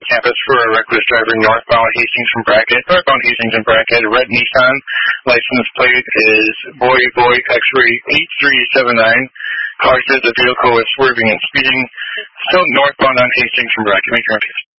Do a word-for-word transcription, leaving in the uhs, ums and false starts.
campus for a reckless driver northbound Hastings from Brackett. Northbound Hastings and Brackett. A red Nissan. License plate is Boy Boy X-ray eight three seven nine. Caller says the vehicle was swerving and speeding. Still northbound on Hastings from Brackett. Make your own case.